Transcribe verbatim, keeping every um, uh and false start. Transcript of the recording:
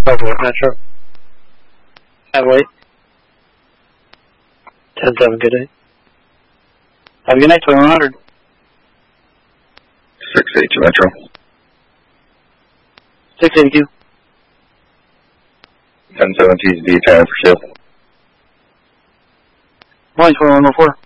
Buffalo Metro. Have a wait. ten seven, good day. Have a good night, twenty-one hundred. six eighty-two Metro. six eighty-two. ten seventeen D, time for sale. Morning, twenty-one oh four.